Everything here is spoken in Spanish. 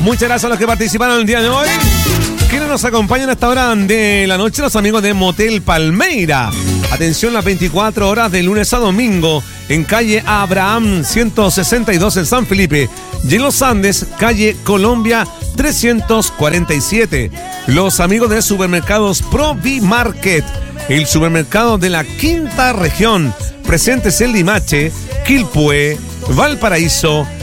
Muchas gracias a los que participaron el día de hoy. ¿Quiénes nos acompañan a esta hora de la noche? Los amigos de Motel Palmeira. Atención, las 24 horas de lunes a domingo en calle Abraham 162 en San Felipe y en Los Andes, calle Colombia 347. Los amigos de Supermercados Provi Market, el supermercado de la quinta región, presentes en Limache, Quilpué, Valparaíso,